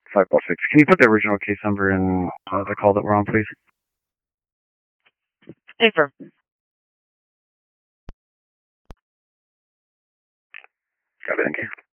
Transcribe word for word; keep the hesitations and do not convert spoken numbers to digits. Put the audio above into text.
five plus six. Can you put the original case number in uh, the call that we're on, please? Affirm. Got it, thank you.